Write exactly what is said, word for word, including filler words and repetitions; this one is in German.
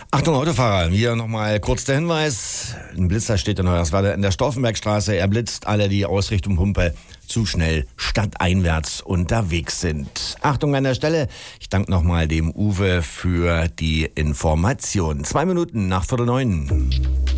Achtung, Autofahrer, hier nochmal kurz der Hinweis. Ein Blitzer steht in Hoyerswerda in der Stauffenbergstraße. Er blitzt alle, die aus Richtung Humpe zu schnell stadteinwärts unterwegs sind. Achtung an der Stelle. Ich danke nochmal dem Uwe für die Information. Zwei Minuten nach Viertel neun.